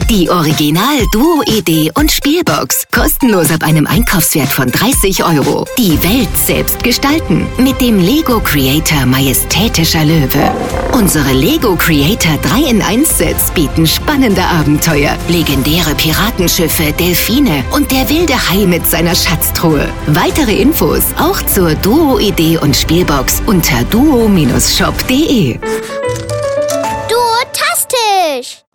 Die Original-Duo-Idee und Spielbox. Kostenlos ab einem Einkaufswert von 30 €. Die Welt selbst gestalten. Mit dem Lego Creator Majestätischer Löwe. Unsere Lego Creator 3-in-1-Sets bieten spannende Abenteuer, legendäre Piratenschiffe, Delfine und der wilde Hai mit seiner Schatztruhe. Weitere Infos auch zur Duo-Idee und Spielbox unter duo-shop.de. Duotastisch!